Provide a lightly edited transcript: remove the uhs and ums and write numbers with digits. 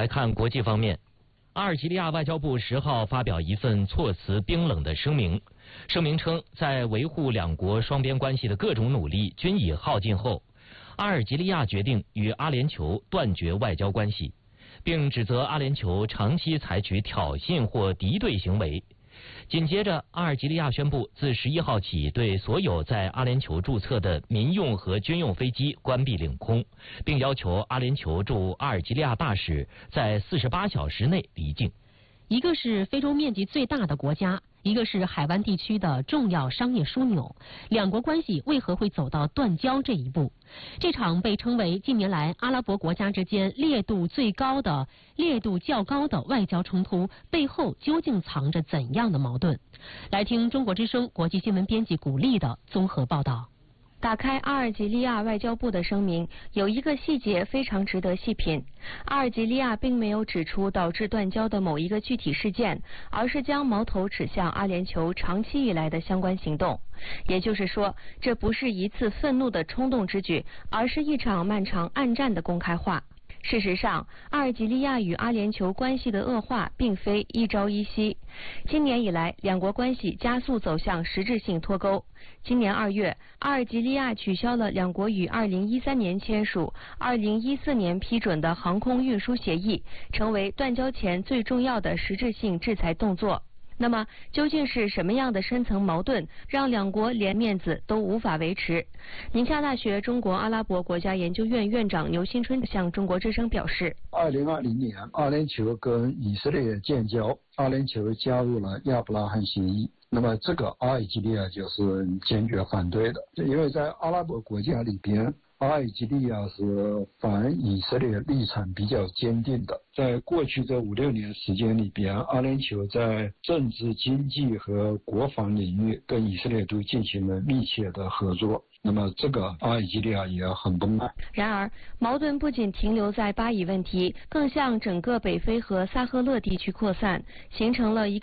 来看国际方面，阿尔及利亚外交部10号发表一份措辞冰冷的声明。声明称，在维护两国双边关系的各种努力均已耗尽后，阿尔及利亚决定与阿联酋断绝外交关系，并指责阿联酋长期采取挑衅或敌对行为。紧接着，阿尔及利亚宣布自11号起对所有在阿联酋注册的民用和军用飞机关闭领空，并要求阿联酋驻阿尔及利亚大使在48小时内离境。 一个是非洲面积最大的国家，一个是海湾地区的重要商业枢纽，两国关系为何会走到断交这一步？这场被称为近年来阿拉伯国家之间烈度较高的外交冲突背后究竟藏着怎样的矛盾？来听中国之声国际新闻编辑古丽的综合报道。 打开阿尔及利亚外交部的声明，有一个细节非常值得细品。阿尔及利亚并没有指出导致断交的某一个具体事件，而是将矛头指向阿联酋长期以来的相关行动。也就是说，这不是一次愤怒的冲动之举，而是一场漫长暗战的公开化。事实上，阿尔及利亚与阿联酋关系的恶化并非一朝一夕。今年以来，两国关系加速走向实质性脱钩。今年2月，阿尔及利亚取消了两国于2013年签署、2014年批准的航空运输协议，成为断交前最重要的实质性制裁动作。那么，究竟是什么样的深层矛盾，让两国连面子都无法维持？宁夏大学中国阿拉伯国家研究院院长牛新春向中国之声表示 ：2020年，阿联酋跟以色列建交，阿联酋加入了亚伯拉罕协议。那么，这个阿尔及利亚就是坚决反对的，因为在阿拉伯国家里边，阿尔及利亚是反以色列立场比较坚定的。在过去这5-6年时间里边，阿联酋在政治、经济和国防领域跟以色列都进行了密切的合作。那么这个阿尔及利亚也很不满。 然而，矛盾不仅停留在巴以问题，更向整个北非和撒赫勒地区扩散，形成了一个